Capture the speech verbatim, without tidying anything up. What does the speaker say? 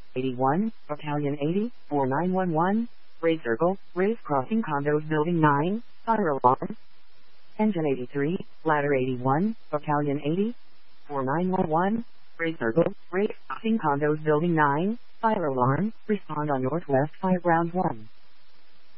eighty-one, Battalion eighty, four nine one one, Race Circle, Race Crossing Condos Building nine, Fire Alarm. Engine eighty-three, Ladder eighty-one, Battalion eighty, four nine one one, Race Circle, Race Crossing Condos Building nine, Fire Alarm, respond on Northwest Fire Ground one.